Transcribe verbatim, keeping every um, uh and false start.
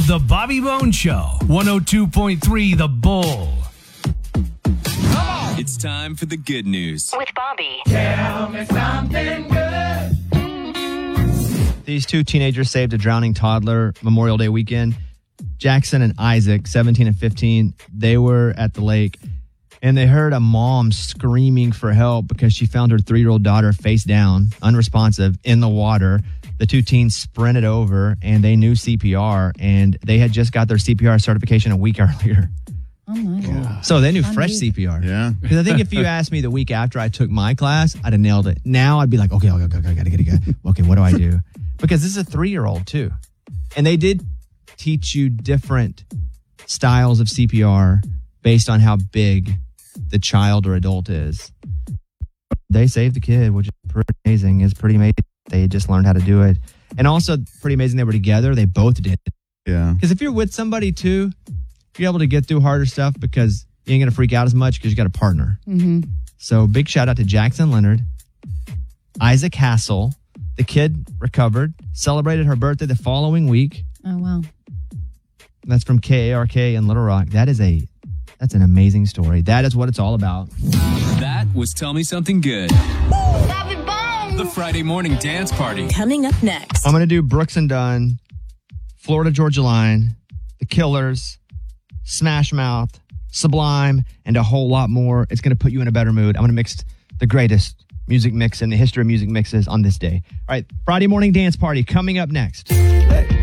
of the Bobby Bones Show. one oh two point three The Bull. It's time for the good news. With Bobby. Tell me something good. These two teenagers saved a drowning toddler Memorial Day weekend. Jackson and Isaac, seventeen and fifteen, they were at the lake and they heard a mom screaming for help because she found her three-year-old daughter face down, unresponsive, in the water. The two teens sprinted over and they knew C P R, and they had just got their C P R certification a week earlier. Oh, my God. So they knew Fun fresh dude. C P R. Yeah. Because I think if you asked me the week after I took my class, I'd have nailed it. Now I'd be like, okay, okay, okay, okay, gotta, gotta, gotta. Okay, what do I do? Because this is a three-year-old too. And they did teach you different styles of C P R based on how big the child or adult is. They saved the kid, which is pretty amazing. It's pretty amazing. They just learned how to do it. And also pretty amazing they were together. They both did it. Yeah. Because if you're with somebody too, you're able to get through harder stuff because you ain't going to freak out as much because you got a partner. Mm-hmm. So big shout out to Jackson Leonard, Isaac Hassel. The kid recovered, celebrated her birthday the following week. Oh, wow. That's from K A R K in Little Rock. That is a, that's an amazing story. That is what it's all about. That was Tell Me Something Good. The Friday morning dance party. Coming up next. I'm going to do Brooks and Dunn, Florida Georgia Line, The Killers, Smash Mouth, Sublime, and a whole lot more. It's going to put you in a better mood. I'm going to mix the greatest music mix in the history of music mixes on this day. All right, Friday morning dance party coming up next.